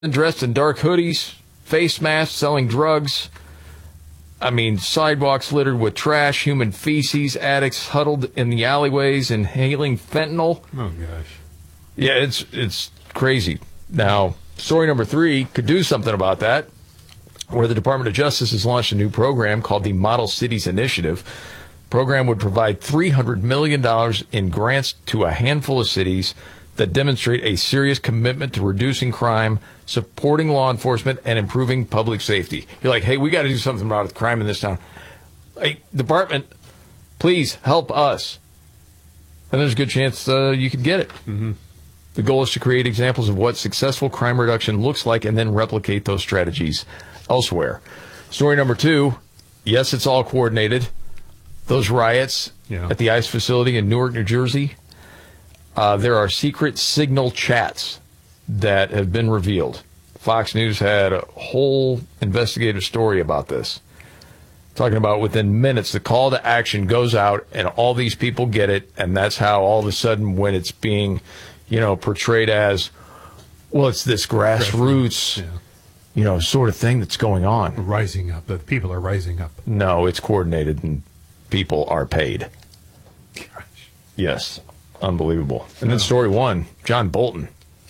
dressed in dark hoodies, face masks, selling drugs. I mean, sidewalks littered with trash, human feces, addicts huddled in the alleyways, inhaling fentanyl. Oh, gosh. Yeah, it's crazy. Now, story number 3 could do something about that, where the Department of Justice has launched a new program called the Model Cities Initiative. The program would provide $300 million in grants to a handful of cities that demonstrate a serious commitment to reducing crime, supporting law enforcement, and improving public safety. You're like, hey, we got to do something about crime in this town. Hey, department, please help us. And there's a good chance you could get it. Mm-hmm. The goal is to create examples of what successful crime reduction looks like and then replicate those strategies elsewhere. Story number 2, yes, it's all coordinated. Those riots at the ICE facility in Newark, New Jersey, there are secret signal chats that have been revealed. Fox News had a whole investigative story about this, talking about within minutes the call to action goes out and all these people get it, and that's how all of a sudden when it's being, portrayed as, well, it's this grassroots, sort of thing that's going on. Rising up. The people are rising up. No, it's coordinated and people are paid. Gosh. Yes. Unbelievable. And then story 1, John Bolton,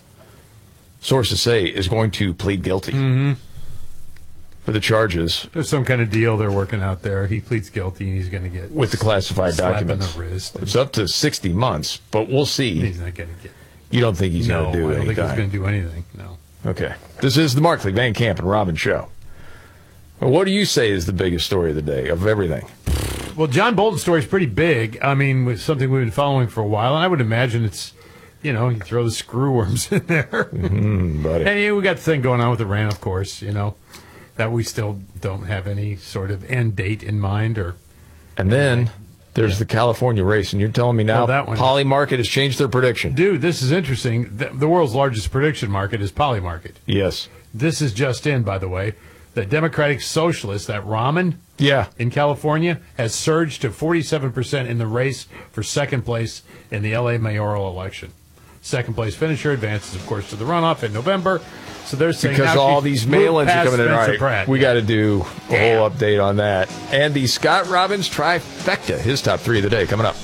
sources say, is going to plead guilty for the charges. There's some kind of deal they're working out there. He pleads guilty and he's going to get with the classified documents. The wrist. It's up to 60 months, but we'll see. He's not going to get. You don't think he's going to do anything? I don't think he's going to do anything. No. Okay. This is the Markley, Van Camp, and Robin Show. Well, what do you say is the biggest story of the day, of everything? Well, John Bolton's story is pretty big. I mean, it's something we've been following for a while, and I would imagine it's, you throw the screw worms in there. Buddy. And we got the thing going on with Iran, of course, that we still don't have any sort of end date in mind. And then there's the California race, and you're telling me now Polymarket has changed their prediction. Dude, this is interesting. The world's largest prediction market is Polymarket. Yes. This is just in, by the way. The Democratic Socialist, that ramen in California, has surged to 47% in the race for second place in the L.A. mayoral election. Second place finisher advances, of course, to the runoff in November. So they're saying because all these mail-ins are coming in. All right, Pratt. We got to do a whole update on that. And the Scott Robbins trifecta, his top 3 of the day, coming up.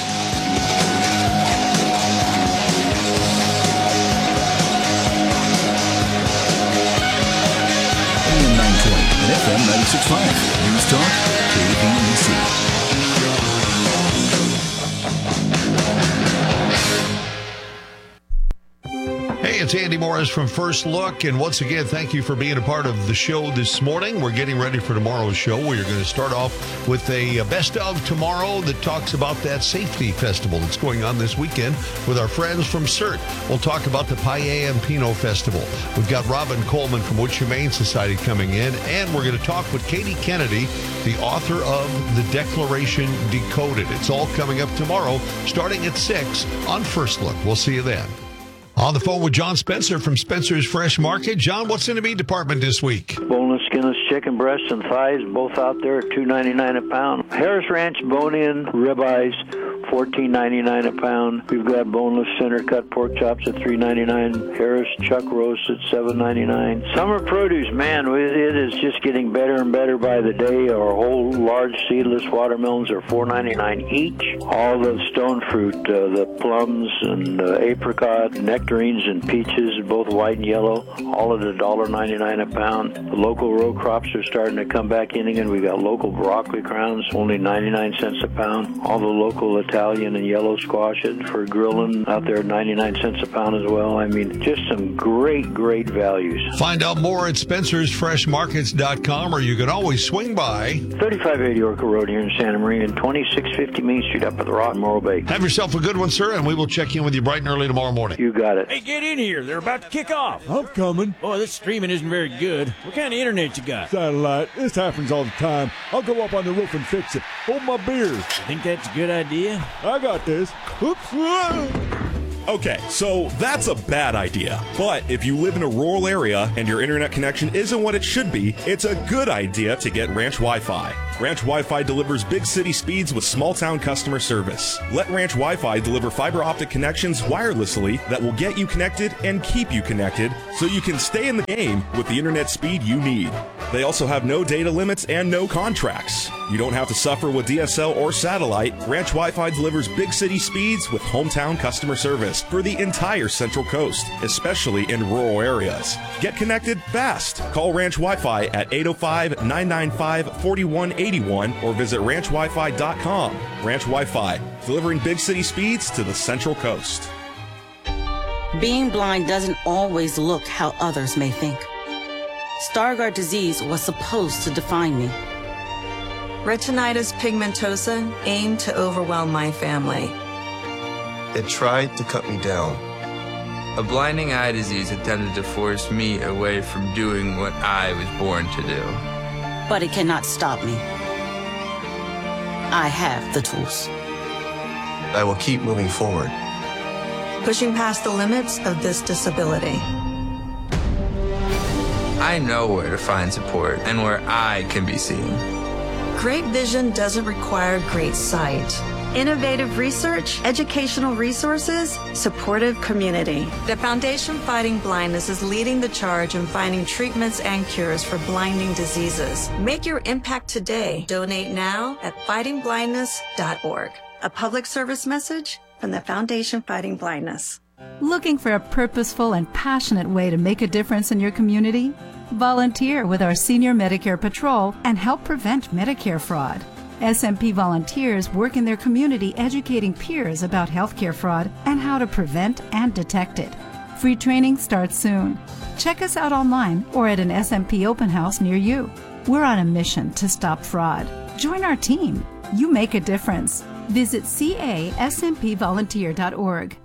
FM 96.5 News Talk KVEC. Hey, it's Andy Morris from First Look, and once again, thank you for being a part of the show this morning. We're getting ready for tomorrow's show. We're going to start off with a best of tomorrow that talks about that safety festival that's going on this weekend with our friends from CERT. We'll talk about the Paella and Pinot Festival. We've got Robin Coleman from Woods Humane Society coming in, and we're going to talk with Katie Kennedy, the author of The Declaration Decoded. It's all coming up tomorrow, starting at 6 on First Look. We'll see you then. On the phone with John Spencer from Spencer's Fresh Market. John, what's in the meat department this week? Boneless, skinless chicken breasts and thighs, both out there at $2.99 a pound. Harris Ranch bone-in ribeyes, $14.99 a pound. We've got boneless center cut pork chops at $3.99. Harris chuck roast at $7.99. Summer produce, man, it is just getting better and better by the day. Our whole large seedless watermelons are $4.99 each. All the stone fruit, the plums and apricot, nectarines and peaches, both white and yellow, all at $1.99 a pound. The local row crops are starting to come back in again. We got local broccoli crowns, only 99 cents a pound. All the local Italian and yellow squash for grilling out there, 99 cents a pound as well. I mean, just some great, great values. Find out more at spencersfreshmarkets.com, or you can always swing by 3580 Orca Road here in Santa Maria and 2650 Main Street up at the Rock and Morro Bay. Have yourself a good one, sir, and we will check in with you bright and early tomorrow morning. You got it. Hey, get in here. They're about to kick off. I'm coming. Boy, this streaming isn't very good. What kind of internet you got? Satellite. This happens all the time. I'll go up on the roof and fix it. Hold my beer. You think that's a good idea? I got this. Oops. Okay, so that's a bad idea. But if you live in a rural area and your internet connection isn't what it should be, it's a good idea to get Ranch Wi-Fi. Ranch Wi-Fi delivers big city speeds with small town customer service. Let Ranch Wi-Fi deliver fiber optic connections wirelessly that will get you connected and keep you connected so you can stay in the game with the internet speed you need. They also have no data limits and no contracts. You don't have to suffer with DSL or satellite. Ranch Wi-Fi delivers big city speeds with hometown customer service for the entire Central Coast, especially in rural areas. Get connected fast. Call Ranch Wi-Fi at 805-995-4181 or visit ranchwifi.com. Ranch Wi-Fi, delivering big city speeds to the Central Coast. Being blind doesn't always look how others may think. Stargardt disease was supposed to define me. Retinitis pigmentosa aimed to overwhelm my family. It tried to cut me down. A blinding eye disease attempted to force me away from doing what I was born to do. But it cannot stop me. I have the tools. I will keep moving forward. Pushing past the limits of this disability. I know where to find support and where I can be seen. Great vision doesn't require great sight. Innovative research, educational resources, supportive community. The Foundation Fighting Blindness is leading the charge in finding treatments and cures for blinding diseases. Make your impact today. Donate now at fightingblindness.org. A public service message from the Foundation Fighting Blindness. Looking for a purposeful and passionate way to make a difference in your community? Volunteer with our Senior Medicare Patrol and help prevent Medicare fraud. SMP volunteers work in their community educating peers about healthcare fraud and how to prevent and detect it. Free training starts soon. Check us out online or at an SMP open house near you. We're on a mission to stop fraud. Join our team. You make a difference. Visit caSMPvolunteer.org.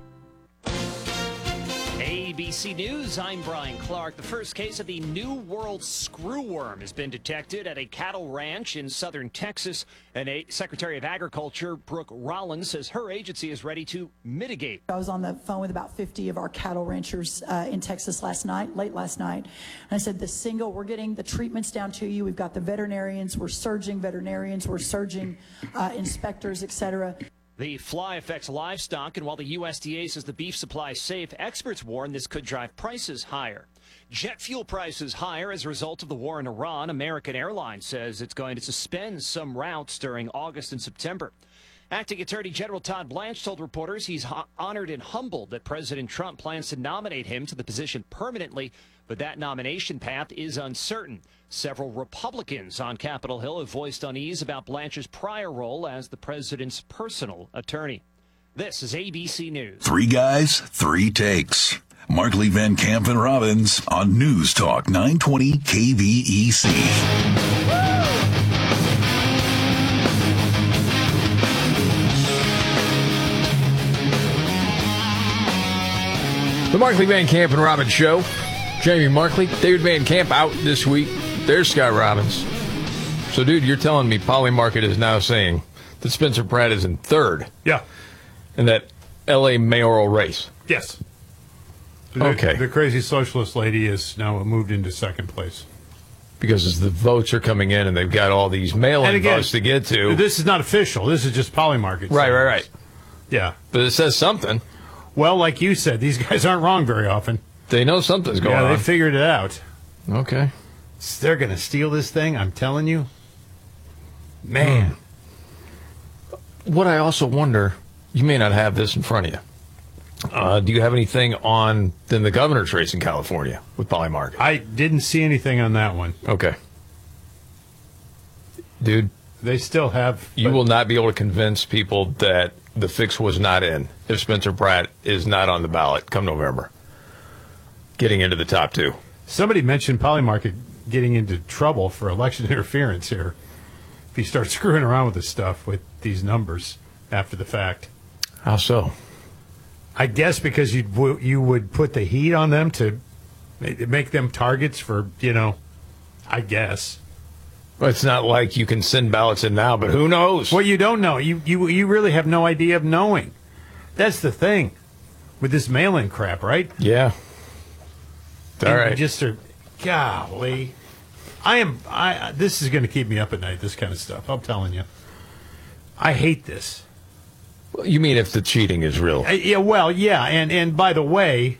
ABC News, I'm Brian Clark. The first case of the New World screwworm has been detected at a cattle ranch in southern Texas. And Secretary of Agriculture, Brooke Rollins, says her agency is ready to mitigate. I was on the phone with about 50 of our cattle ranchers in Texas late last night. And I said, we're getting the treatments down to you. We've got the veterinarians, we're surging inspectors, etc. The fly affects livestock, and while the USDA says the beef supply is safe, experts warn this could drive prices higher. Jet fuel prices higher as a result of the war in Iran. American Airlines says it's going to suspend some routes during August and September. Acting Attorney General Todd Blanche told reporters he's honored and humbled that President Trump plans to nominate him to the position permanently, but that nomination path is uncertain. Several Republicans on Capitol Hill have voiced unease about Blanche's prior role as the president's personal attorney. This is ABC News. 3 guys, 3 takes. Markley, Van Camp, and Robbins on News Talk 920 KVEC. The Markley, Van Camp, and Robbins Show. Jamie Markley, David Van Camp out this week. There's Scott Robbins. So, dude, you're telling me Polymarket is now saying that Spencer Pratt is in third. Yeah. In that L.A. mayoral race. Yes. Okay. The crazy socialist lady is now moved into second place. Because as the votes are coming in and they've got all these mail-in votes to get to. This is not official. This is just Polymarket. Right. Yeah. But it says something. Well, like you said, these guys aren't wrong very often. They know something's going on. Yeah, they figured it out. Okay. They're going to steal this thing, I'm telling you. Man. What I also wonder, you may not have this in front of you. Do you have anything on the governor's race in California with Polymarket? I didn't see anything on that one. Okay. Dude. They still have... You will not be able to convince people that the fix was not in if Spencer Pratt is not on the ballot come November. Getting into the top 2. Somebody mentioned Polymarket getting into trouble for election interference here if you start screwing around with this stuff with these numbers after the fact. How so? I guess because you would put the heat on them to make them targets for, I guess. Well, it's not like you can send ballots in now, but who knows? Well, you don't know. You really have no idea of knowing. That's the thing. with this mail-in crap, right? Yeah. All right. Just golly. This is going to keep me up at night, this kind of stuff. I'm telling you. I hate this. Well, you mean if the cheating is real? Yeah. And by the way,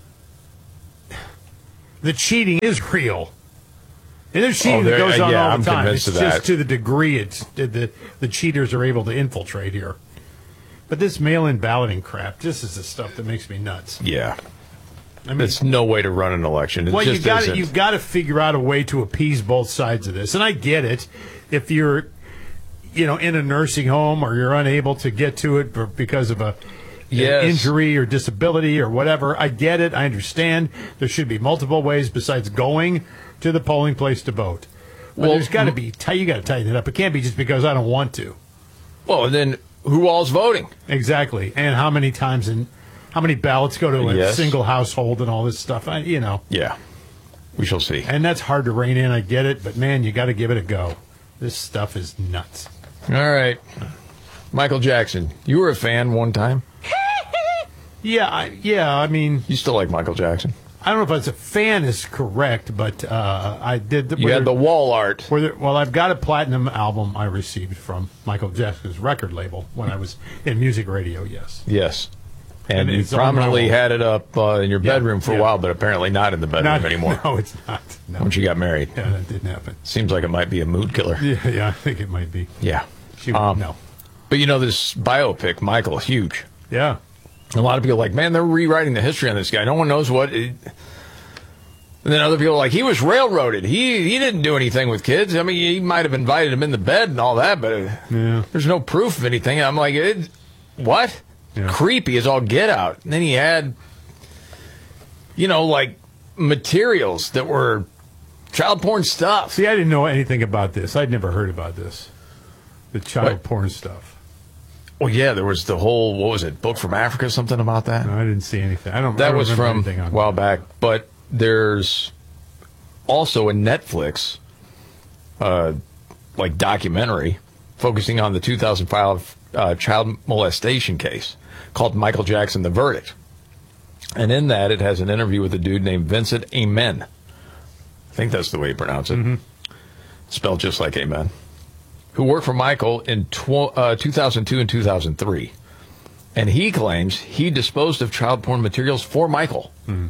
the cheating is real. And there's cheating that goes on all the time. It's just to the degree the cheaters are able to infiltrate here. But this mail-in balloting crap, this is the stuff that makes me nuts. Yeah. I mean, it's no way to run an election. You've got to figure out a way to appease both sides of this. And I get it. If you're, in a nursing home or you're unable to get to it because of an injury or disability or whatever, I get it. I understand. There should be multiple ways besides going to the polling place to vote. But there's got to be, you got to tighten it up. It can't be just because I don't want to. Well, and then who all's voting? Exactly. And how many times and how many ballots go to a single household and all this stuff? Yeah. We shall see. And that's hard to rein in. I get it. But, man, you got to give it a go. This stuff is nuts. All right. Michael Jackson. You were a fan one time? I mean... You still like Michael Jackson? I don't know if I was a fan is correct, but I did... You had the wall art. I've got a platinum album I received from Michael Jackson's record label when I was in music radio, yes. Yes. And you prominently had it up in your bedroom for a while, but apparently not in the bedroom anymore. No, it's not. No. Once you got married. Yeah, that didn't happen. Seems like it might be a mood killer. Yeah, I think it might be. Yeah. No. But this biopic, Michael, huge. Yeah. A lot of people are like, man, they're rewriting the history on this guy. No one knows what... And then other people are like, he was railroaded. He didn't do anything with kids. I mean, he might have invited him in the bed and all that, but there's no proof of anything. I'm like, what? Yeah. Creepy as all get out. And then he had, materials that were child porn stuff. See, I didn't know anything about this. I'd never heard about this. The child porn stuff. Well, yeah, there was the whole, what was it, Book from Africa, something about that? No, I didn't see anything. That was from a while back. But there's also a Netflix, documentary focusing on the 2005 child molestation case called Michael Jackson, The Verdict. And in that, it has an interview with a dude named Vincent Amen. I think that's the way you pronounce it. Mm-hmm. Spelled just like Amen. Who worked for Michael in 2002 and 2003. And he claims he disposed of child porn materials for Michael. Mm-hmm.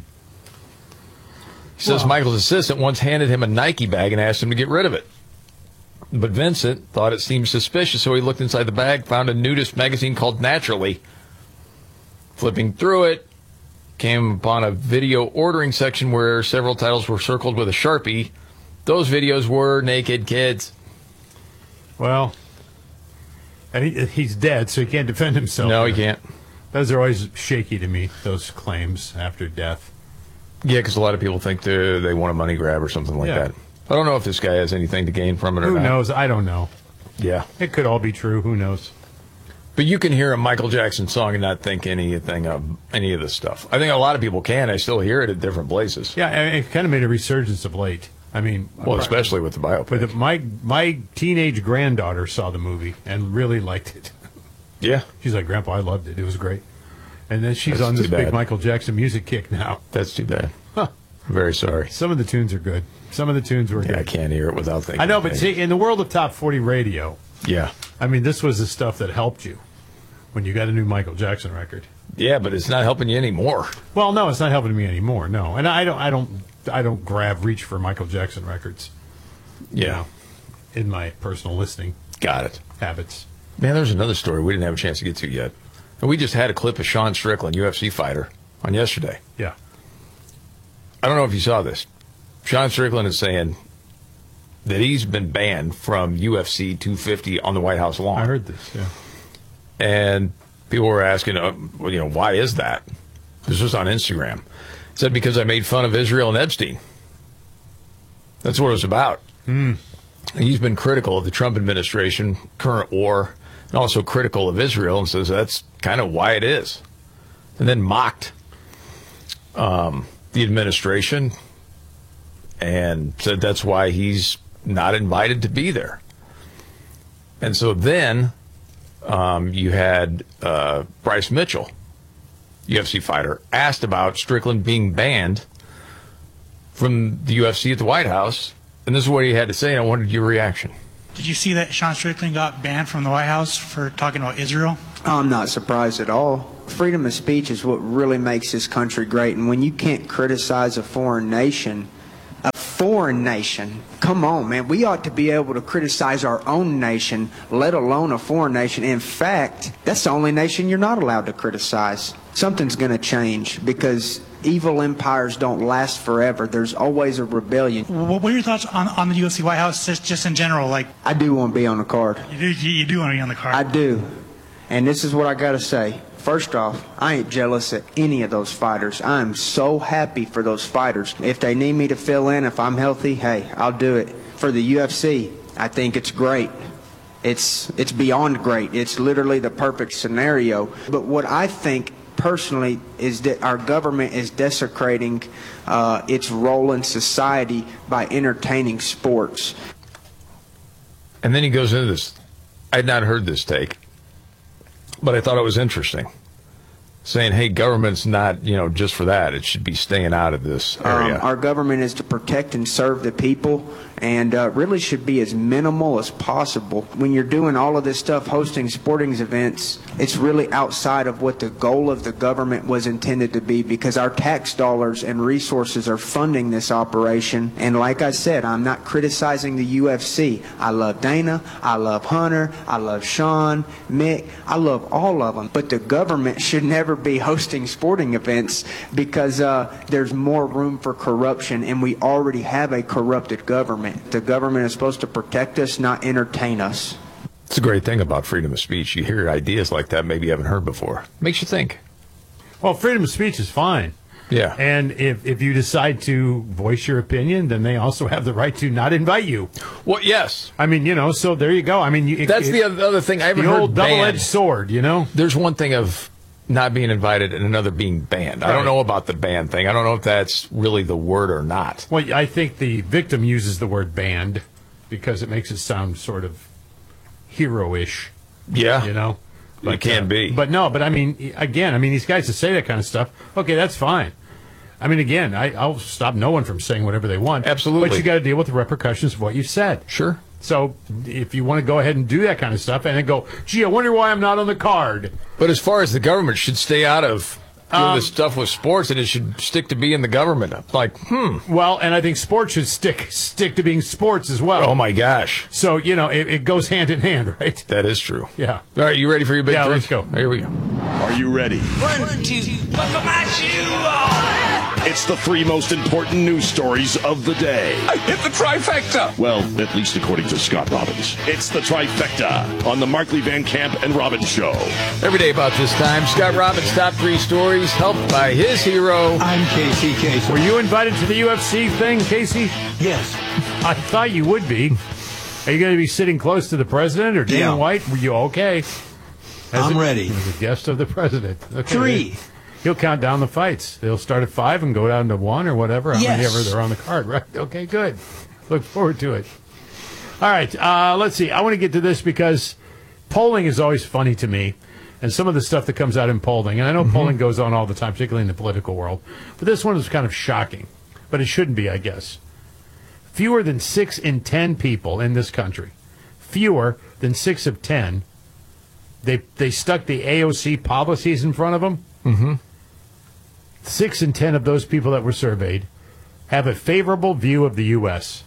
He says Michael's assistant once handed him a Nike bag and asked him to get rid of it. But Vincent thought it seemed suspicious, so he looked inside the bag, found a nudist magazine called Naturally. Flipping through it, came upon a video ordering section where several titles were circled with a Sharpie. Those videos were naked kids. Well, and he's dead, so he can't defend himself. No, he can't. Those are always shaky to me, those claims after death. Yeah, because a lot of people think they want a money grab or something like that. I don't know if this guy has anything to gain from it or not. Who knows? I don't know. Yeah. It could all be true. Who knows? But you can hear a Michael Jackson song and not think anything of any of this stuff. I think a lot of people can. I still hear it at different places. Yeah, it kind of made a resurgence of late. I mean... Well, especially with the biopic. My teenage granddaughter saw the movie and really liked it. Yeah. She's like, Grandpa, I loved it. It was great. And then she's on this big Michael Jackson music kick now. That's too bad. Huh. Very sorry. Some of the tunes are good. Some of the tunes were good. I can't hear it without thinking. I know, but see, in the world of Top 40 radio... Yeah. I mean, this was the stuff that helped you when you got a new Michael Jackson record. Yeah, but it's not helping you anymore. Well, no, it's not helping me anymore. No, and I don't reach for Michael Jackson records. Yeah, in my personal listening. Got it. Habits. Man, there's another story we didn't have a chance to get to yet. And we just had a clip of Sean Strickland, UFC fighter, on yesterday. Yeah. I don't know if you saw this. Sean Strickland is saying that he's been banned from UFC 250 on the White House lawn. I heard this, yeah. And people were asking, why is that? This was on Instagram. It said, because I made fun of Israel and Epstein. That's what it was about. Mm. He's been critical of the Trump administration, current war, and also critical of Israel, and says that's kind of why it is. And then mocked the administration and said that's why he's not invited to be there. And so then you had Bryce Mitchell, UFC fighter, asked about Strickland being banned from the UFC at the White House. And this is what he had to say, and I wanted your reaction. Did you see that Sean Strickland got banned from the White House for talking about Israel? I'm not surprised at all. Freedom of speech is what really makes this country great. And when you can't criticize a foreign nation, come on, man. We ought to be able to criticize our own nation, let alone a foreign nation. In fact, that's the only nation you're not allowed to criticize. Something's going to change because evil empires don't last forever. There's always a rebellion. What are your thoughts on the UFC White House just in general? Like, I do want to be on the card. You do want to be on the card? I do. And this is what I got to say. First off, I ain't jealous of any of those fighters. I'm so happy for those fighters. If they need me to fill in, if I'm healthy, hey, I'll do it. For the UFC, I think it's great. It's beyond great. It's literally the perfect scenario. But what I think personally is that our government is desecrating its role in society by entertaining sports. And then he goes into this. I had not heard this take, but I thought it was interesting. Saying, hey, government's not, just for that. It should be staying out of this area. Our government is to protect and serve the people, and really should be as minimal as possible. When you're doing all of this stuff, hosting sporting events, it's really outside of what the goal of the government was intended to be, because our tax dollars and resources are funding this operation. And like I said, I'm not criticizing the UFC. I love Dana, I love Hunter, I love Sean, Mick, I love all of them. But the government should never be hosting sporting events because there's more room for corruption, and we already have a corrupted government. The government is supposed to protect us, not entertain us. It's a great thing about freedom of speech. You hear ideas like that maybe you haven't heard before. Makes you think. Well, freedom of speech is fine. Yeah. And if you decide to voice your opinion, then they also have the right to not invite you. Well, yes. I mean, so there you go. I mean, that's the other thing. I haven't heard the old double-edged sword, There's one thing of not being invited and another being banned. I don't know about the ban thing. I don't know if that's really the word or not. Well, I think the victim uses the word banned because it makes it sound sort of hero-ish. Yeah. But, it can be. But I mean, these guys that say that kind of stuff, okay, that's fine. I mean, again, I'll stop no one from saying whatever they want. Absolutely. But you got to deal with the repercussions of what you've said. Sure. So if you want to go ahead and do that kind of stuff and then go, gee, I wonder why I'm not on the card. But as far as the government should stay out of doing this stuff with sports, and it should stick to being the government. Like, Well, and I think sports should stick to being sports as well. Oh, my gosh. So, it goes hand in hand, right? That is true. Yeah. All right, you ready for your big three? Let's go. Here we go. Are you ready? 1, 2, buckle my shoe. It's the 3 most important news stories of the day. I hit the trifecta. Well, at least according to Scott Robbins. It's the trifecta on the Markley Van Camp and Robbins Show. Every day about this time, Scott Robbins' top 3 stories, helped by his hero. I'm Casey Kasem. Were you invited to the UFC thing, Casey? Yes. I thought you would be. Are you going to be sitting close to the president or Dana White? Were you okay? I'm ready. As a guest of the president. Okay. 3. He'll count down the fights. They'll start at 5 and go down to 1 or whatever. Yes. How many ever they're on the card, right? Okay, good. Look forward to it. All right, let's see. I want to get to this because polling is always funny to me, and some of the stuff that comes out in polling. And I know polling goes on all the time, particularly in the political world. But this one is kind of shocking. But it shouldn't be, I guess. Fewer than 6 in 10 people in this country, fewer than 6 of 10, they stuck the AOC policies in front of them. Mm-hmm. 6 in 10 of those people that were surveyed have a favorable view of the U.S.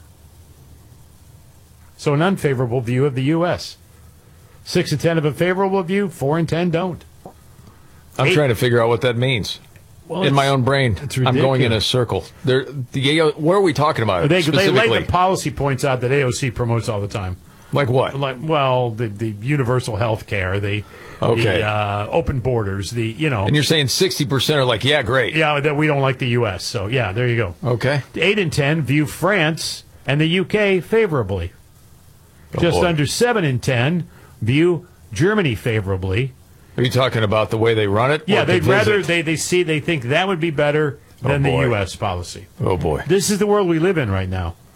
So an unfavorable view of the U.S. 6 in 10 have a favorable view, 4 in 10 don't. I'm trying to figure out what that means. Well, in my own brain, I'm going in a circle. What are we talking about? They lay the policy points out that AOC promotes all the time. Like what? Like, well, the universal health care, the open borders, And you're saying 60% are like, yeah, great. Yeah, that we don't like the U.S. So, yeah, there you go. Okay. 8 in 10 view France and the U.K. favorably. Just under 7 in 10 view Germany favorably. Are you talking about the way they run it? Yeah, they think that would be better than the U.S. policy. Oh, boy. This is the world we live in right now.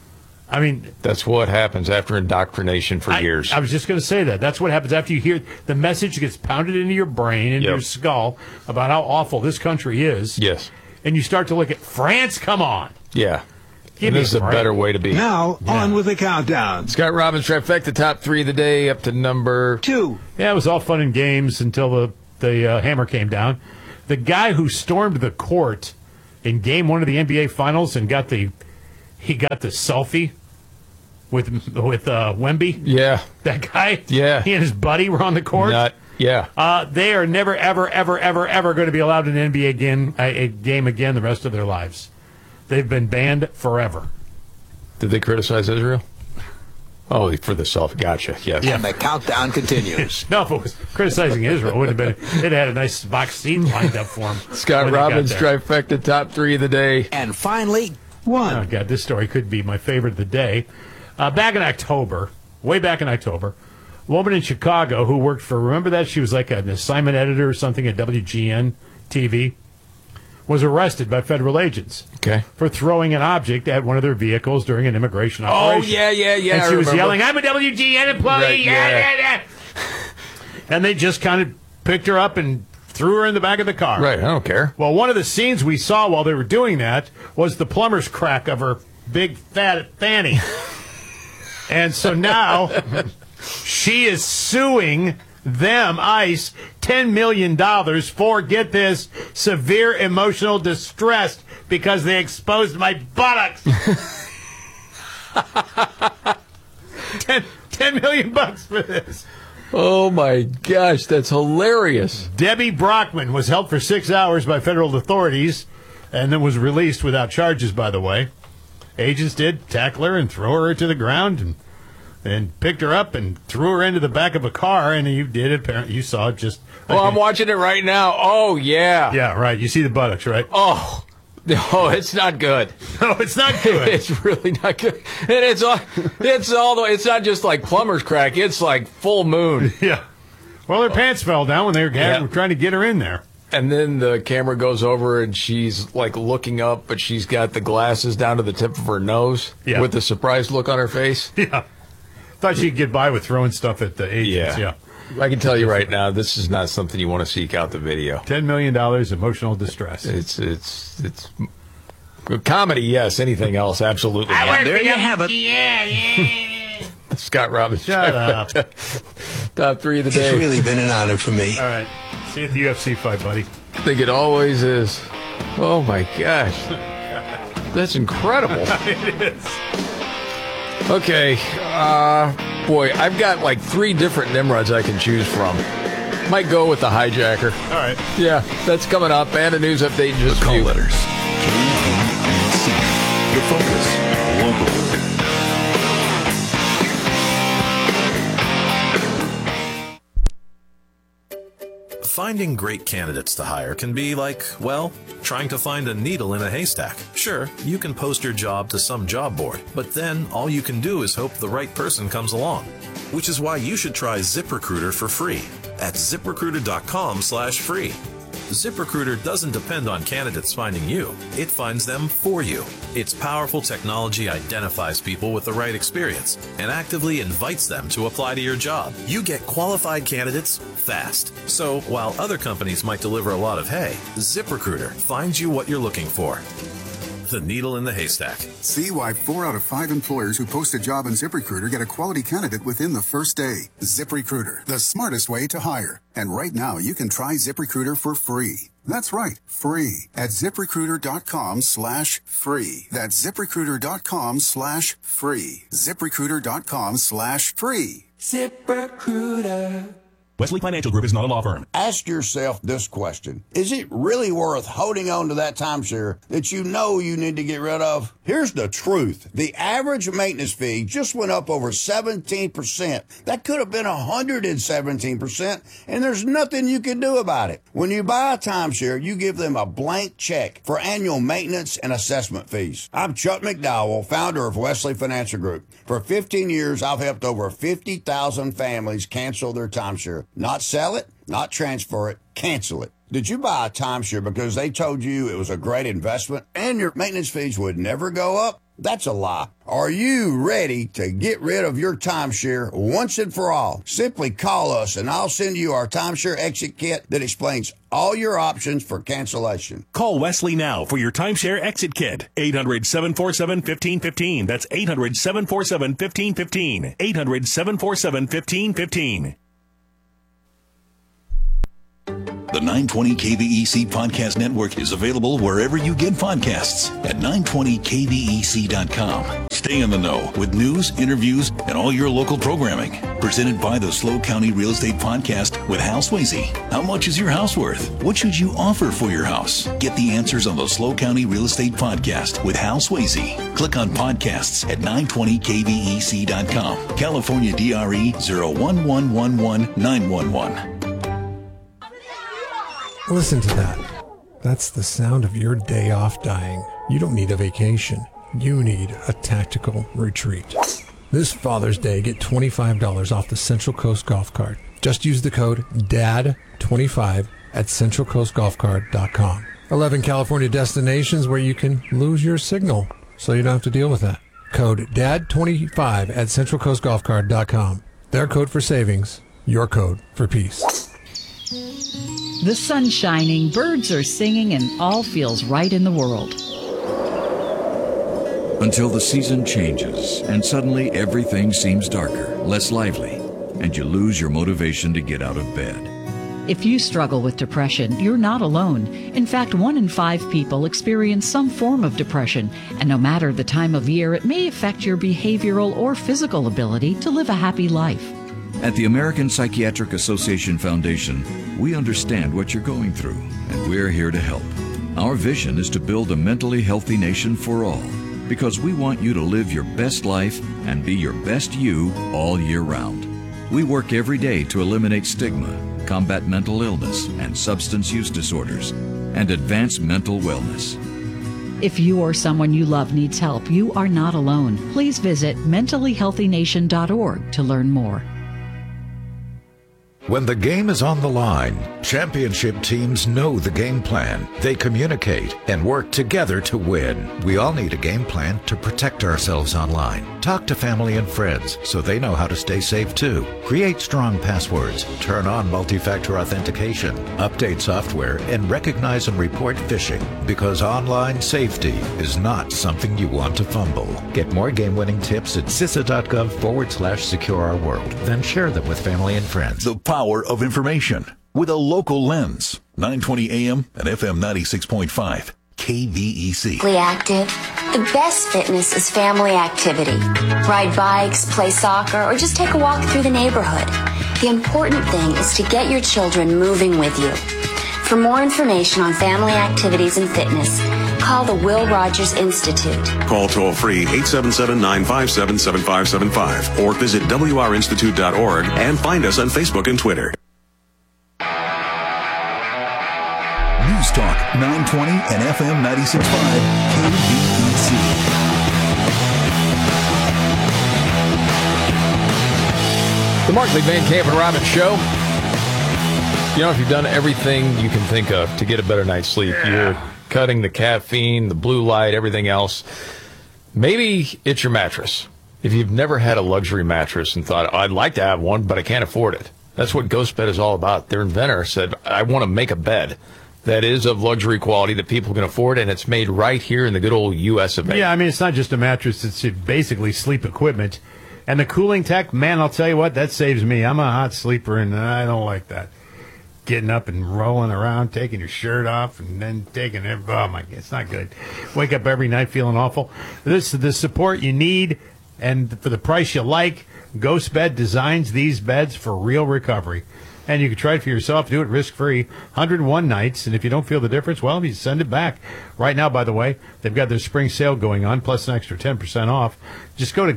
I mean, that's what happens after indoctrination for years. I was just going to say that. That's what happens after you hear the message gets pounded into your brain, into your skull about how awful this country is. Yes. And you start to look at France. Come on. Yeah. And this is a better way to be. Now, on with the countdown. Scott Robbins trifecta, top 3 of the day, up to number 2. Yeah, it was all fun and games until the hammer came down. The guy who stormed the court in Game 1 of the NBA Finals and got the selfie with Wemby. Yeah. That guy. Yeah. He and his buddy were on the court. They are never, ever, ever, ever, ever going to be allowed in an NBA game again the rest of their lives. They've been banned forever. Did they criticize Israel? Oh, for the selfie. Gotcha. Yes. And the countdown continues. No, if it was criticizing Israel, it would have been. It had a nice box seat lined up for him. Scott Robbins trifecta, top 3 of the day. And finally, 1. Oh, God, this story could be my favorite of the day. Back in October, way back in October, a woman in Chicago who worked for, remember that? She was like an assignment editor or something at WGN TV, was arrested by federal agents for throwing an object at one of their vehicles during an immigration operation. Oh, yeah. And she was yelling, "I'm a WGN employee!" Right, yeah. And they just kind of picked her up and threw her in the back of the car. Right, I don't care. Well, one of the scenes we saw while they were doing that was the plumber's crack of her big fat fanny. And so now she is suing them, ICE, $10 million for, get this, severe emotional distress because they exposed my buttocks. $10 million for this. Oh, my gosh, that's hilarious. Debbie Brockman was held for 6 hours by federal authorities and then was released without charges, by the way. Agents did tackle her and throw her to the ground and picked her up and threw her into the back of a car, and you saw it just... Oh, I'm watching it right now. Oh, yeah. Yeah, right. You see the buttocks, right? Oh, it's not good. No, it's not good. It's really not good. And it's not just like plumber's crack. It's like full moon. Yeah. Well, her pants fell down when they were trying to get her in there. And then the camera goes over and she's like looking up, but she's got the glasses down to the tip of her nose with the surprised look on her face. Yeah. Thought she'd get by with throwing stuff at the agents. Yeah. I can tell you right now, this is not something you want to seek out the video. $10 million emotional distress. It's comedy, yes. Anything else, absolutely not. There you have it. Yeah. Scott Robbins. Shut up. Top 3 of the day. It's really been an honor for me. All right. See you at the UFC fight, buddy. I think it always is. Oh, my gosh. That's incredible. It is. Okay. Boy, I've got like 3 different Nimrods I can choose from. Might go with the hijacker. All right. Yeah, that's coming up. And a news update in just a few. Call letters. KNC. The focus. Local. Finding great candidates to hire can be like, well, trying to find a needle in a haystack. Sure, you can post your job to some job board, but then all you can do is hope the right person comes along. Which is why you should try ZipRecruiter for free at ZipRecruiter.com/free. ZipRecruiter doesn't depend on candidates finding you. It finds them for you. Its powerful technology identifies people with the right experience and actively invites them to apply to your job. You get qualified candidates fast. So while other companies might deliver a lot of hay, ZipRecruiter finds you what you're looking for. The needle in the haystack. See why 4 out of 5 employers who post a job on ZipRecruiter get a quality candidate within the first day. ZipRecruiter, the smartest way to hire. And right now, you can try ZipRecruiter for free. That's right, free at ZipRecruiter.com/free. That's ZipRecruiter.com/free. ZipRecruiter.com/free. ZipRecruiter. Wesley Financial Group is not a law firm. Ask yourself this question. Is it really worth holding on to that timeshare that you know you need to get rid of? Here's the truth. The average maintenance fee just went up over 17%. That could have been 117%, and there's nothing you can do about it. When you buy a timeshare, you give them a blank check for annual maintenance and assessment fees. I'm Chuck McDowell, founder of Wesley Financial Group. For 15 years, I've helped over 50,000 families cancel their timeshare. Not sell it, not transfer it, cancel it. Did you buy a timeshare because they told you it was a great investment and your maintenance fees would never go up? That's a lie. Are you ready to get rid of your timeshare once and for all? Simply call us and I'll send you our timeshare exit kit that explains all your options for cancellation. Call Wesley now for your timeshare exit kit. 800-747-1515. That's 800-747-1515. 800-747-1515. The 920 KVEC Podcast Network is available wherever you get podcasts at 920kvec.com. Stay in the know with news, interviews, and all your local programming. Presented by the SLO County Real Estate Podcast with Hal Swayze. How much is your house worth? What should you offer for your house? Get the answers on the SLO County Real Estate Podcast with Hal Swayze. Click on podcasts at 920kvec.com. California DRE 01111-911. Listen to that. That's the sound of your day off dying. You don't need a vacation. You need a tactical retreat. This Father's Day, get $25 off the Central Coast Golf Cart. Just use the code DAD25 at centralcoastgolfcart.com. 11 California destinations where you can lose your signal, so you don't have to deal with that. Code DAD25 at centralcoastgolfcart.com. Their code for savings, your code for peace. The sun's shining, birds are singing, and all feels right in the world. Until the season changes, and suddenly everything seems darker, less lively, and you lose your motivation to get out of bed. If you struggle with depression, you're not alone. In fact, 1 in 5 people experience some form of depression, and no matter the time of year, it may affect your behavioral or physical ability to live a happy life. At the American Psychiatric Association Foundation, we understand what you're going through, and we're here to help. Our vision is to build a mentally healthy nation for all, because we want you to live your best life and be your best you all year round. We work every day to eliminate stigma, combat mental illness and substance use disorders, and advance mental wellness. If you or someone you love needs help, you are not alone. Please visit mentallyhealthynation.org to learn more. When the game is on the line, championship teams know the game plan. They communicate and work together to win. We all need a game plan to protect ourselves online. Talk to family and friends so they know how to stay safe too. Create strong passwords, turn on multi-factor authentication, update software, and recognize and report phishing, because online safety is not something you want to fumble. Get more game-winning tips at CISA.gov/secure-our-world. Then share them with family and friends. The power of information with a local lens. 920 AM and FM 96.5. KVEC. Family active. The best fitness is family activity. Ride bikes, play soccer, or just take a walk through the neighborhood. The important thing is to get your children moving with you. For more information on family activities and fitness, call the Will Rogers Institute. Call toll-free 877-957-7575 or visit wrinstitute.org and find us on Facebook and Twitter. News Talk 920 and FM 96.5 KVEC. The Markley Van Camp and Robbins Show. You know, if you've done everything you can think of to get a better night's sleep, you're cutting the caffeine, the blue light, everything else, maybe it's your mattress. If you've never had a luxury mattress and thought, I'd like to have one, but I can't afford it. That's what Ghost Bed is all about. Their inventor said, I want to make a bed that is of luxury quality that people can afford, and it's made right here in the good old U.S. of A. Yeah, I mean, it's not just a mattress. It's basically sleep equipment. And the cooling tech, man, I'll tell you what, that saves me. I'm a hot sleeper, and I don't like that. Getting up and rolling around, taking your shirt off, and then taking it. Oh, my God, it's not good. Wake up every night feeling awful. This is the support you need, and for the price you like, Ghost Bed designs these beds for real recovery. And you can try it for yourself. Do it risk-free. 101 nights. And if you don't feel the difference, well, you send it back. Right now, by the way, they've got their spring sale going on, plus an extra 10% off. Just go to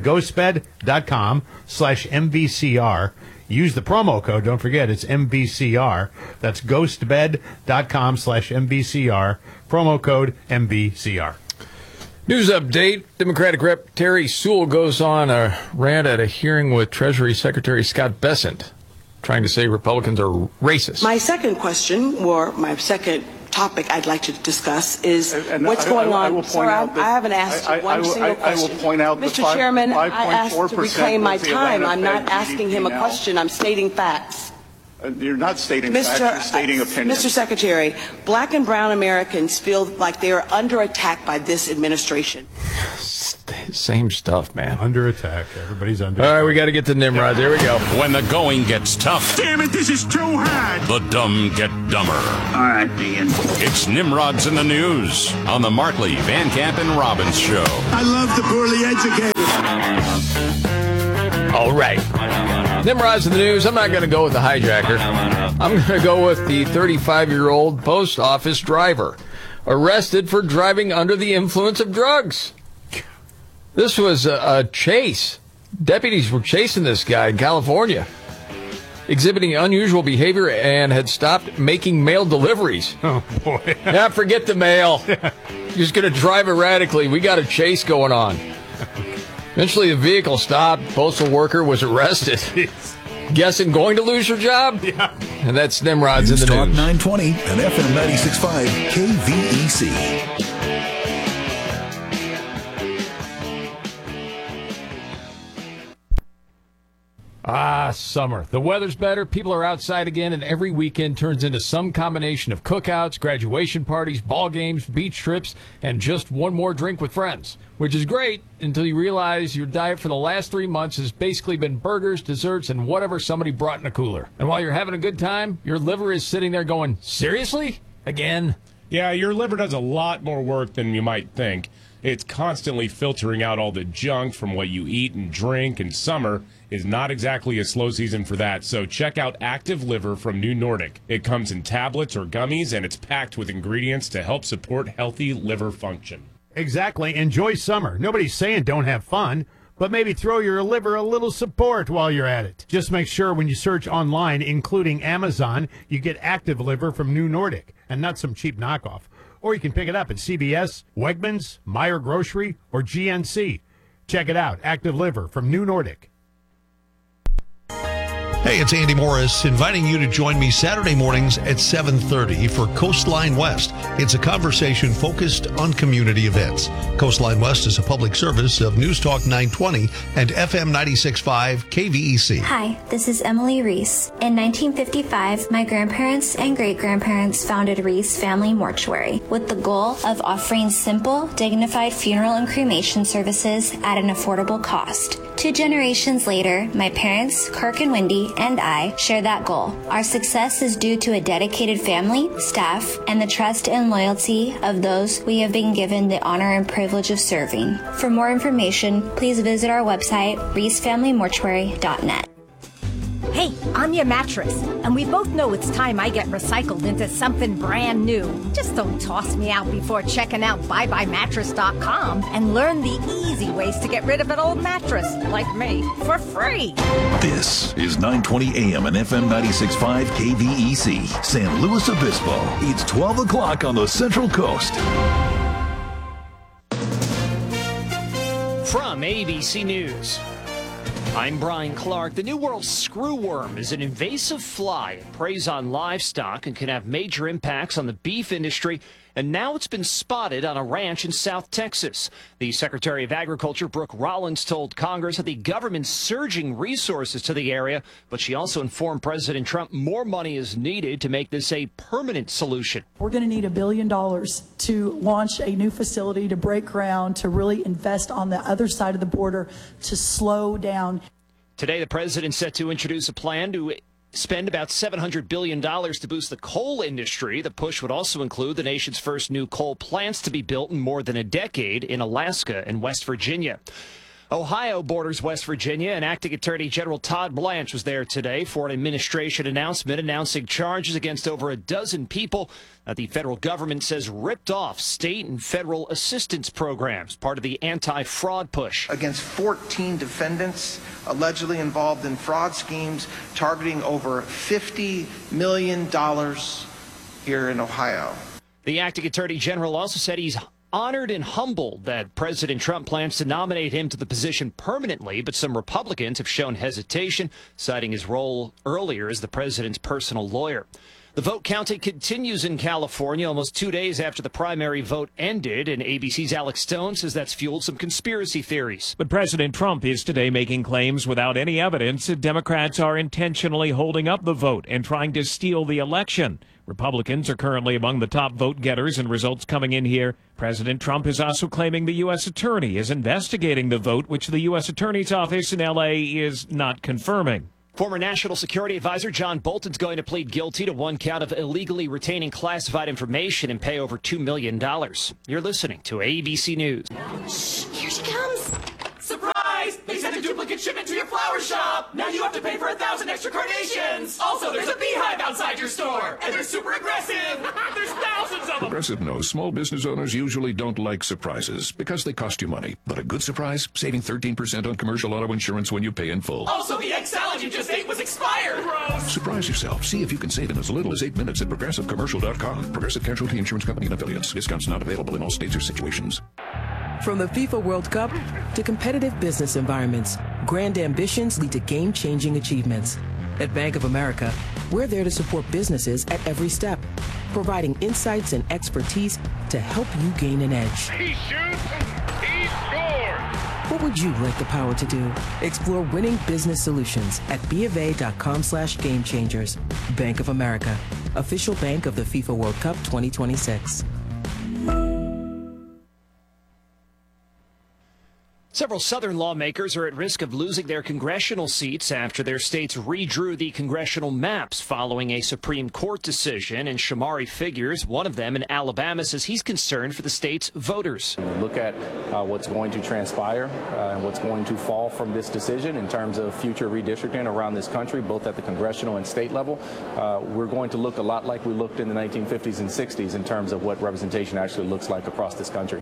ghostbed.com/MVCR. Use the promo code. Don't forget, it's MVCR. That's ghostbed.com/MVCR. Promo code MVCR. News update. Democratic Rep. Terry Sewell goes on a rant at a hearing with Treasury Secretary Scott Bessent, trying to say Republicans are racist. My second question, or my second topic I'd like to discuss is what's going on. Sir, I haven't asked you one single question. I will point out Mr. Chairman, I asked to reclaim my time. I'm not asking him a question. I'm stating facts. You're not stating facts. You're stating opinions. Mr. Secretary, black and brown Americans feel like they are under attack by this administration. Same stuff, man. Under attack. Everybody's under attack. All right, we got to get to Nimrod. There we go. When the going gets tough. Damn it, this is too hard. The dumb get dumber. All right, Dean. It's Nimrod's in the News on the Markley, Van Camp, and Robbins Show. I love the poorly educated. All right. Nimrod's in the News. I'm not going to go with the hijacker. I'm going to go with the 35-year-old post office driver arrested for driving under the influence of drugs. This was a chase. Deputies were chasing this guy in California, exhibiting unusual behavior and had stopped making mail deliveries. Oh, boy. Yeah, forget the mail. Just going to drive erratically. We got a chase going on. Eventually, the vehicle stopped. Postal worker was arrested. Guessing going to lose your job? Yeah. And that's Nimrod's in the Talk News. 920 and FM 96.5 KVEC. Summer. The weather's better, people are outside again, and every weekend turns into some combination of cookouts, graduation parties, ball games, beach trips, and just one more drink with friends. Which is great until you realize your diet for the last 3 months has basically been burgers, desserts, and whatever somebody brought in a cooler. And while you're having a good time, your liver is sitting there going, seriously? Again? Yeah, your liver does a lot more work than you might think. It's constantly filtering out all the junk from what you eat and drink, and summer is not exactly a slow season for that, so check out Active Liver from New Nordic. It comes in tablets or gummies, and it's packed with ingredients to help support healthy liver function. Exactly. Enjoy summer. Nobody's saying don't have fun, but maybe throw your liver a little support while you're at it. Just make sure when you search online, including Amazon, you get Active Liver from New Nordic, and not some cheap knockoff. Or you can pick it up at CVS, Wegmans, Meijer Grocery, or GNC. Check it out, Active Liver from New Nordic. Hey, it's Andy Morris inviting you to join me Saturday mornings at 7:30 for Coastline West. It's a conversation focused on community events. Coastline West is a public service of News Talk 920 and FM 96.5 KVEC. Hi, this is Emily Reese. In 1955, my grandparents and great-grandparents founded Reese Family Mortuary with the goal of offering simple, dignified funeral and cremation services at an affordable cost. 2 generations later, my parents, Kirk and Wendy, and I share that goal. Our success is due to a dedicated family, staff, and the trust and loyalty of those we have been given the honor and privilege of serving. For more information, please visit our website, reesefamilymortuary.net. Hey, I'm your mattress, and we both know it's time I get recycled into something brand new. Just don't toss me out before checking out BuyBuyMattress.com and learn the easy ways to get rid of an old mattress, like me, for free. This is 920 AM and FM 96.5 KVEC, San Luis Obispo. It's 12 o'clock on the Central Coast. From ABC News, I'm Brian Clark. The New World screwworm is an invasive fly. It preys on livestock and can have major impacts on the beef industry. And now it's been spotted on a ranch in South Texas. The Secretary of Agriculture, Brooke Rollins, told Congress that the government's surging resources to the area, but she also informed President Trump more money is needed to make this a permanent solution. We're going to need $1 billion to launch a new facility, to break ground, to really invest on the other side of the border, to slow down. Today, the president set to introduce a plan to spend about $700 billion to boost the coal industry. The push would also include the nation's first new coal plants to be built in more than a decade in Alaska and West Virginia. Ohio borders West Virginia, and Acting Attorney General Todd Blanche was there today for an administration announcement announcing charges against over a dozen people that the federal government says ripped off state and federal assistance programs, part of the anti-fraud push. Against 14 defendants allegedly involved in fraud schemes targeting over $50 million here in Ohio. The Acting Attorney General also said he's honored and humbled that President Trump plans to nominate him to the position permanently, but some Republicans have shown hesitation, citing his role earlier as the president's personal lawyer. The vote counting continues in California almost 2 days after the primary vote ended, and ABC's Alex Stone says that's fueled some conspiracy theories. But President Trump is today making claims without any evidence that Democrats are intentionally holding up the vote and trying to steal the election. Republicans are currently among the top vote getters and results coming in here. President Trump is also claiming the U.S. attorney is investigating the vote, which the U.S. attorney's office in L.A. is not confirming. Former National Security Advisor John Bolton's going to plead guilty to one count of illegally retaining classified information and pay over $2 million. You're listening to ABC News. Shh, here she comes. Surprise! They sent a duplicate shipment to your flower shop. Now you have to pay for 1,000 extra carnations. Also, there's a beehive outside your store, and they're super aggressive. There's thousands of them. Progressive knows small business owners usually don't like surprises because they cost you money. But a good surprise, saving 13% on commercial auto insurance when you pay in full. Also, the egg salad you just ate was expired. Gross. Surprise yourself. See if you can save in as little as 8 minutes at ProgressiveCommercial.com. Progressive Casualty Insurance Company and Affiliates. Discounts not available in all states or situations. From the FIFA World Cup to competitive business environments, grand ambitions lead to game-changing achievements. At Bank of America, we're there to support businesses at every step, providing insights and expertise to help you gain an edge. He shoots, he scores. What would you like the power to do? Explore winning business solutions at BofA.com/gamechangers. Bank of America, official bank of the FIFA World Cup 2026. Several Southern lawmakers are at risk of losing their congressional seats after their states redrew the congressional maps following a Supreme Court decision. And Shamari Figures, one of them in Alabama, says he's concerned for the state's voters. Look at what's going to transpire and what's going to fall from this decision in terms of future redistricting around this country, both at the congressional and state level. We're going to look a lot like we looked in the 1950s and 60s in terms of what representation actually looks like across this country.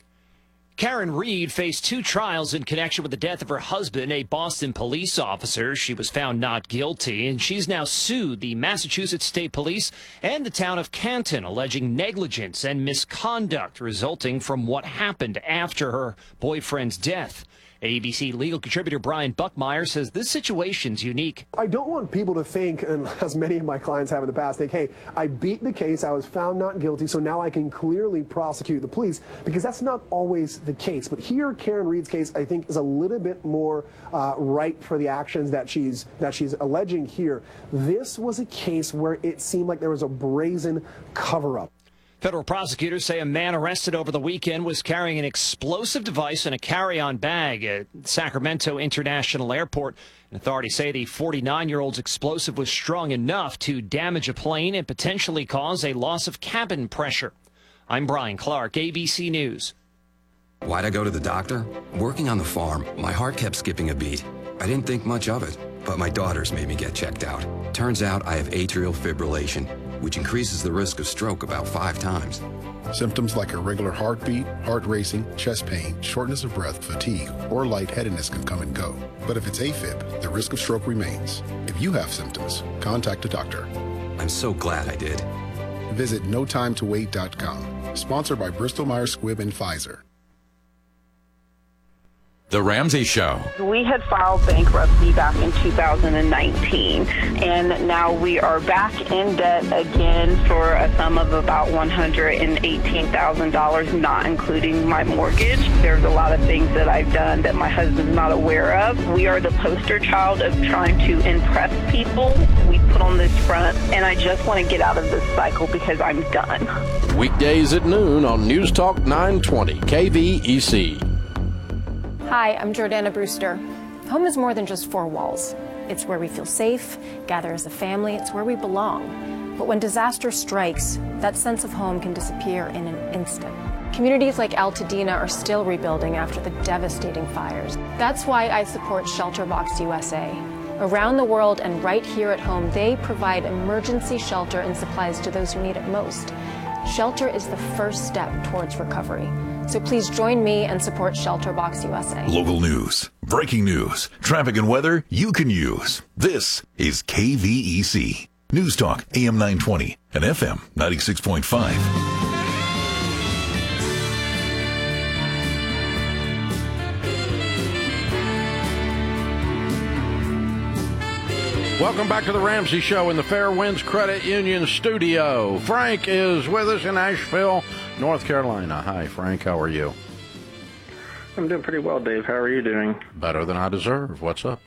Karen Reed faced 2 trials in connection with the death of her husband, a Boston police officer. She was found not guilty, and she's now sued the Massachusetts State Police and the town of Canton, alleging negligence and misconduct resulting from what happened after her boyfriend's death. ABC legal contributor Brian Buckmeyer says this situation's unique. I don't want people to think, and as many of my clients have in the past, think, hey, I beat the case, I was found not guilty, so now I can clearly prosecute the police, because that's not always the case. But here, Karen Reed's case, I think, is a little bit more ripe for the actions that she's alleging here. This was a case where it seemed like there was a brazen cover-up. Federal prosecutors say a man arrested over the weekend was carrying an explosive device in a carry-on bag at Sacramento International Airport. Authorities say the 49-year-old's explosive was strong enough to damage a plane and potentially cause a loss of cabin pressure. I'm Brian Clark, ABC News. Why'd I go to the doctor? Working on the farm, my heart kept skipping a beat. I didn't think much of it, but my daughters made me get checked out. Turns out I have atrial fibrillation, which increases the risk of stroke about 5 times. Symptoms like irregular heartbeat, heart racing, chest pain, shortness of breath, fatigue, or lightheadedness can come and go. But if it's AFib, the risk of stroke remains. If you have symptoms, contact a doctor. I'm so glad I did. Visit notimetowait.com. Sponsored by Bristol Myers Squibb and Pfizer. The Ramsey Show. We had filed bankruptcy back in 2019, and now we are back in debt again for a sum of about $118,000, not including my mortgage. There's a lot of things that I've done that my husband's not aware of. We are the poster child of trying to impress people. We put on this front, and I just want to get out of this cycle because I'm done. Weekdays at noon on News Talk 920 KVEC. Hi, I'm Jordana Brewster. Home is more than just 4 walls. It's where we feel safe, gather as a family, it's where we belong. But when disaster strikes, that sense of home can disappear in an instant. Communities like Altadena are still rebuilding after the devastating fires. That's why I support ShelterBox USA. Around the world and right here at home, they provide emergency shelter and supplies to those who need it most. Shelter is the first step towards recovery. So please join me and support ShelterBox USA. Local news, breaking news, traffic and weather you can use. This is KVEC. News Talk, AM 920 and FM 96.5. Welcome back to the Ramsey Show in the Fairwinds Credit Union studio. Frank is with us in Asheville, North Carolina. Hi, Frank. How are you? I'm doing pretty well, Dave. How are you doing? Better than I deserve. What's up?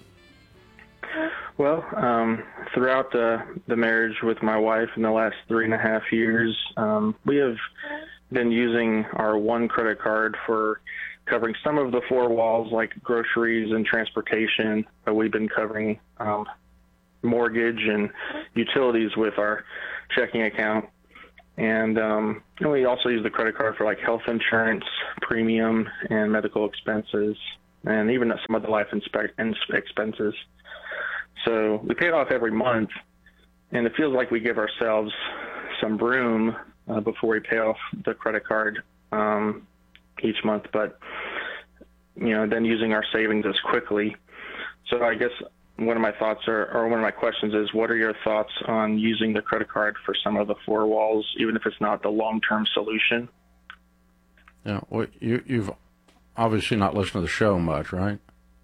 Well, throughout the marriage with my wife in the last 3.5 years, we have been using our one credit card for covering some of the four walls, like groceries and transportation, but we've been covering mortgage and utilities with our checking account. And we also use the credit card for like health insurance, premium, and medical expenses, and even some of the life expenses. So we pay it off every month, and it feels like we give ourselves some room before we pay off the credit card each month, but then using our savings as quickly. So I guess one of my thoughts or one of my questions is, what are your thoughts on using the credit card for some of the four walls, even if it's not the long-term solution? Yeah, well, you've obviously not listened to the show much, right?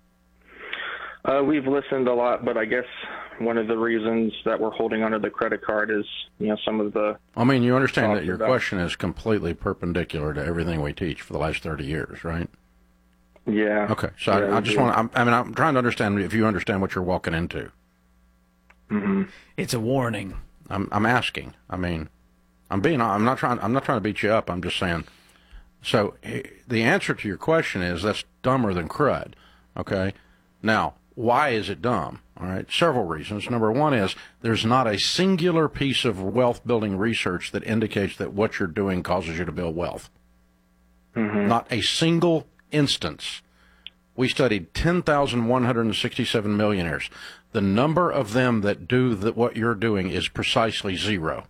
We've listened a lot, but I guess one of the reasons that we're holding onto the credit card is, some of the... I mean, you understand that your question is completely perpendicular to everything we teach for the last 30 years, right? Yeah. Okay, so yeah, I just want to... I'm trying to understand if you understand what you're walking into. Mm-hmm. It's a warning. I'm asking. I mean, I'm not trying to beat you up. I'm just saying. So the answer to your question is that's dumber than crud. Okay. Now, why is it dumb? All right, several reasons. Number one is there's not a singular piece of wealth building research that indicates that what you're doing causes you to build wealth. Mm-hmm. Not a single instance. We studied 10,167 millionaires. The number of them that do what you're doing is precisely zero.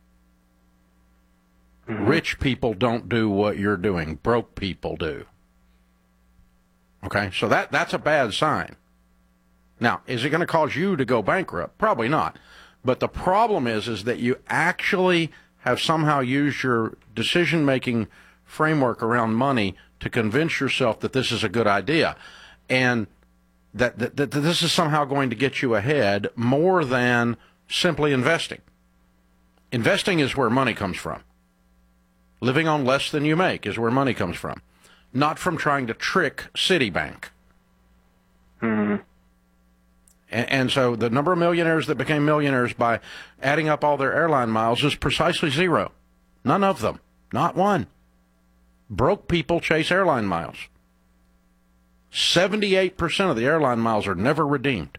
Mm-hmm. Rich people don't do what you're doing. Broke people do. Okay, so that's a bad sign. Now, is it going to cause you to go bankrupt? Probably not. But the problem is that you actually have somehow used your decision-making framework around money to convince yourself that this is a good idea, and that this is somehow going to get you ahead more than simply investing. Investing is where money comes from. Living on less than you make is where money comes from, not from trying to trick Citibank. Mm-hmm. And so the number of millionaires that became millionaires by adding up all their airline miles is precisely zero. None of them. Not one. Broke people chase airline miles. 78% of the airline miles are never redeemed.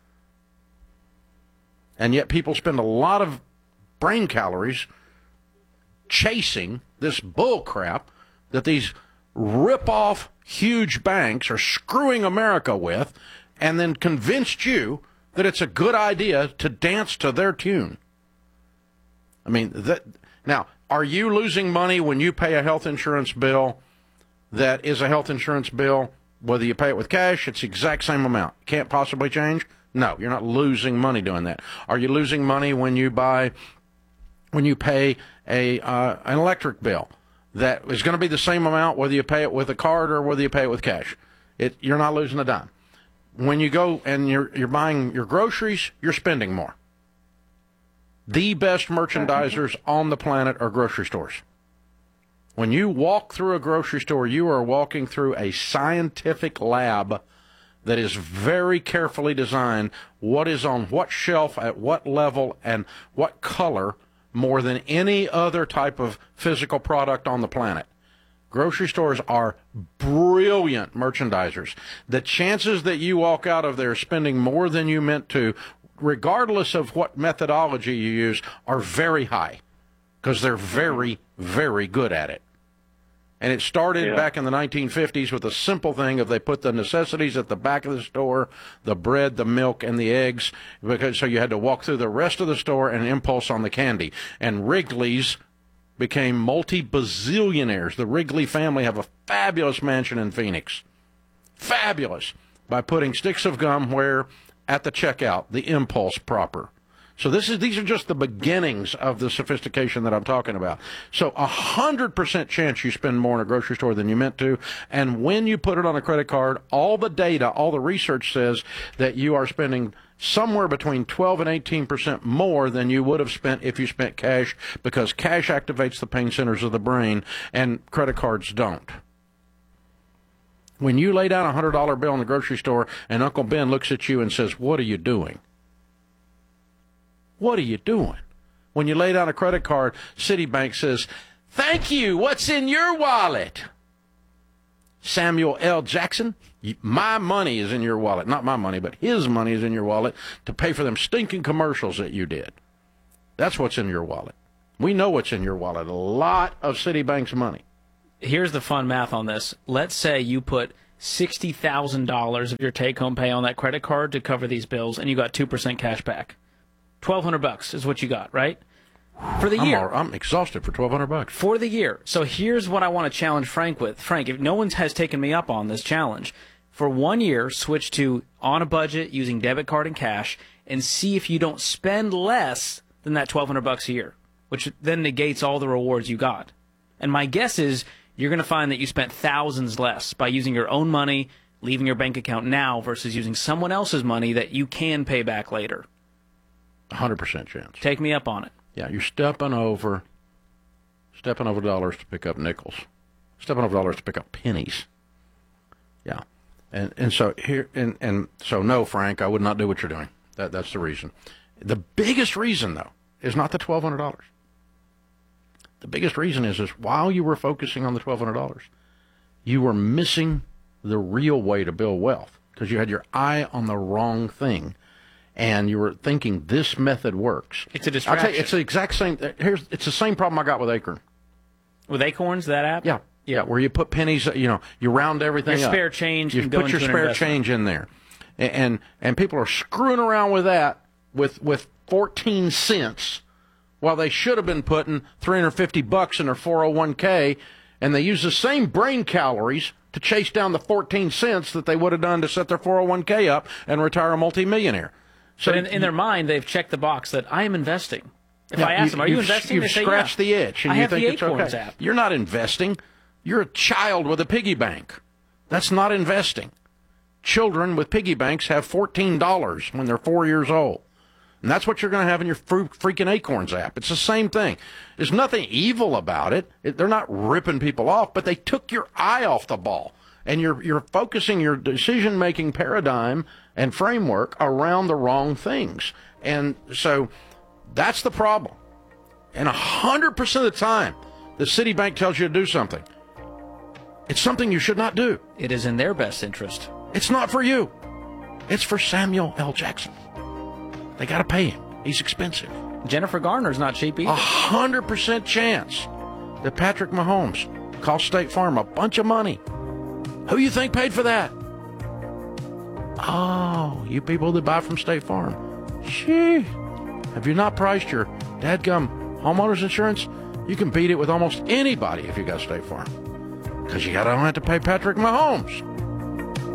And yet people spend a lot of brain calories chasing this bull crap that these rip-off huge banks are screwing America with, and then convinced you that it's a good idea to dance to their tune. I mean, now, are you losing money when you pay a health insurance bill that is a health insurance bill? Whether you pay it with cash, it's the exact same amount. Can't possibly change? No, you're not losing money doing that. Are you losing money when you pay an electric bill that is going to be the same amount whether you pay it with a card or whether you pay it with cash? You're not losing a dime. When you go and you're buying your groceries, you're spending more. The best merchandisers on the planet are grocery stores. When you walk through a grocery store, you are walking through a scientific lab that is very carefully designed, what is on what shelf, at what level, and what color, more than any other type of physical product on the planet. Grocery stores are brilliant merchandisers. The chances that you walk out of there spending more than you meant to, regardless of what methodology you use, are very high because they're very, very good at it. And it started back in the 1950s with a simple thing of they put the necessities at the back of the store, the bread, the milk, and the eggs, so you had to walk through the rest of the store and impulse on the candy. And Wrigley's became multi-bazillionaires. The Wrigley family have a fabulous mansion in Phoenix. Fabulous. By putting sticks of gum where at the checkout, the impulse proper. So these are just the beginnings of the sophistication that I'm talking about. So 100% chance you spend more in a grocery store than you meant to. And when you put it on a credit card, all the data, all the research says that you are spending somewhere between 12 and 18% more than you would have spent if you spent cash, because cash activates the pain centers of the brain and credit cards don't. When you lay down a $100 bill in the grocery store and Uncle Ben looks at you and says, "What are you doing?" What are you doing? When you lay down a credit card, Citibank says, "Thank you, what's in your wallet?" Samuel L. Jackson, my money is in your wallet. Not my money, but his money is in your wallet to pay for them stinking commercials that you did. That's what's in your wallet. We know what's in your wallet. A lot of Citibank's money. Here's the fun math on this. Let's say you put $60,000 of your take-home pay on that credit card to cover these bills, and you got 2% cash back. $1,200 is what you got, right? For the year. I'm exhausted for $1,200. For the year. So here's what I want to challenge Frank with. Frank, if no one has taken me up on this challenge, for 1 year, switch to on a budget using debit card and cash, and see if you don't spend less than that $1,200 a year, which then negates all the rewards you got. And my guess is you're going to find that you spent thousands less by using your own money, leaving your bank account now, versus using someone else's money that you can pay back later. 100% chance. Take me up on it. Yeah, you're stepping over dollars to pick up nickels. Stepping over dollars to pick up pennies. Yeah. And so here and so no, Frank, I would not do what you're doing. That's the reason. The biggest reason, though, is not the $1,200. The biggest reason is while you were focusing on the $1,200, you were missing the real way to build wealth, because you had your eye on the wrong thing, and you were thinking this method works. It's a distraction. I'll tell you, it's the exact same. It's the same problem I got with Acorn. With Acorns, that app? Yeah, where you put pennies, you round everything your up. Spare change. You put your spare change in there, and people are screwing around with that with 14 cents, while they should have been putting $350 in their 401k, and they use the same brain calories to chase down the 14 cents that they would have done to set their 401k up and retire a multimillionaire. So in their mind, they've checked the box that I am investing. If I ask them, are you investing? You've scratched the itch, and you think it's okay. App. You're not investing. You're a child with a piggy bank. That's not investing. Children with piggy banks have $14 when they're 4 years old. And that's what you're going to have in your freaking Acorns app. It's the same thing. There's nothing evil about it. They're not ripping people off, but they took your eye off the ball. And you're focusing your decision-making paradigm and framework around the wrong things. And so that's the problem. And 100% of the time, the Citibank tells you to do something. It's something you should not do. It is in their best interest. It's not for you. It's for Samuel L. Jackson. They got to pay him. He's expensive. Jennifer Garner's not cheap either. 100% chance that Patrick Mahomes cost State Farm a bunch of money. Who you think paid for that? Oh, you people that buy from State Farm. Gee, have you not priced your dadgum homeowner's insurance? You can beat it with almost anybody if you got State Farm, because you don't have to pay Patrick Mahomes.